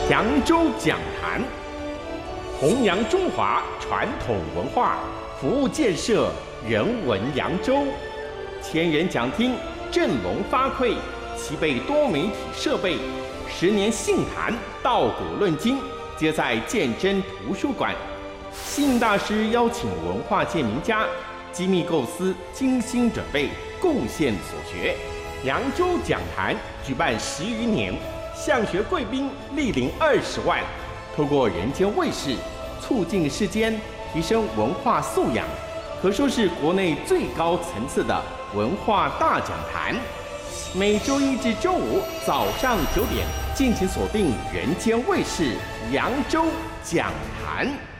扬州讲坛，弘扬中华传统文化，服务建设人文扬州。千人讲厅振聋发聩，齐备多媒体设备，10年杏坛道古论今，皆在鉴真图书馆。杏大师邀请文化界名家，机密构思，精心准备，贡献所学。扬州讲坛举办10余年，向学贵宾莅临20万，透过人间卫视，促进世间提升文化素养，可说是国内最高层次的文化大讲坛。每周一至周五早上9点，敬请锁定人间卫视扬州讲坛。